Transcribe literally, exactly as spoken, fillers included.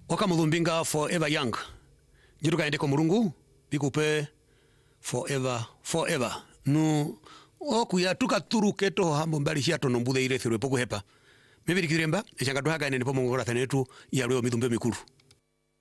Waka mudhumbinga forever young. Jiruka ende ko murungu bikupe forever forever. Nu oku ya tuka turu keto hambo mbali hiato nombuthe ire thirwe poku hepa. Mebiri kiremba echanga tuhaga ene nipo mongora thanetu ya leo mithumbe mikuru.